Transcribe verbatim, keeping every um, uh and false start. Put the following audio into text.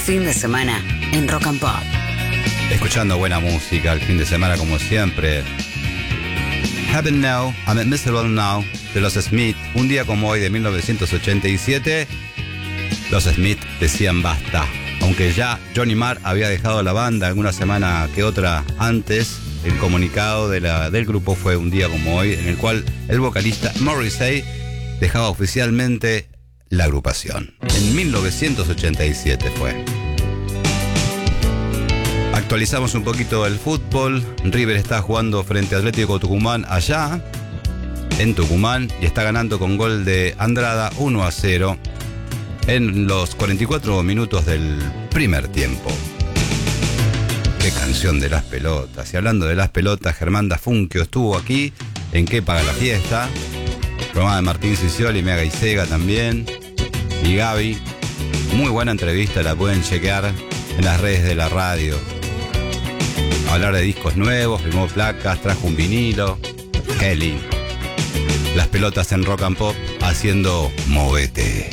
fin de semana en Rock and Pop. Escuchando buena música el fin de semana como siempre. Heaven Now, I'm at Miserable Now, de los Smith. Un día como hoy de mil novecientos ochenta y siete, los Smith decían basta. Aunque ya Johnny Marr había dejado la banda alguna semana que otra antes, el comunicado de la, del grupo fue un día como hoy, en el cual el vocalista Morrissey dejaba oficialmente la agrupación. En mil novecientos ochenta y siete fue. Actualizamos un poquito el fútbol. River está jugando frente a Atlético Tucumán allá, en Tucumán, y está ganando con gol de Andrada uno a cero en los cuarenta y cuatro minutos del primer tiempo. Qué canción de las pelotas. Y hablando de las pelotas, Germán Dafunquio estuvo aquí en ¿Qué paga la fiesta? Programa de Martín Sicioli, Mega y Sega también, y Gaby. Muy buena entrevista, la pueden chequear en las redes de la radio. Hablar de discos nuevos, firmó placas, trajo un vinilo. Qué lindo. Las pelotas en Rock and Pop haciendo Movete.